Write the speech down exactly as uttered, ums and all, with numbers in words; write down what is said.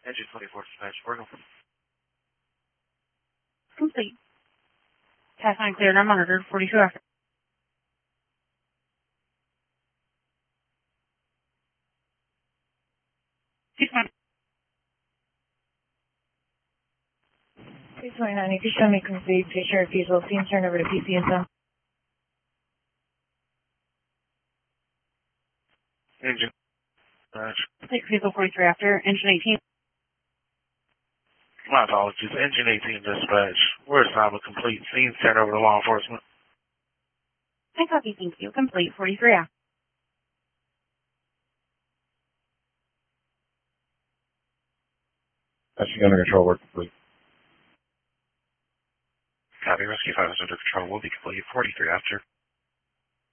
Engine twenty-four dispatch, working. Complete. Task nine cleared and monitored, forty-two after. six one. six twenty-nine, if you show me complete, picture refusal, scene turned over to P C and some. Engine dispatch. Complete refusal, forty-three after. Engine eighteen. My apologies. Engine eighteen dispatch. We're assignment complete. Scenes turned over to law enforcement. I copy, thank you. Complete, forty-three after. Rescue under control, work complete. Copy, rescue five is under control. Will be complete, forty-three after.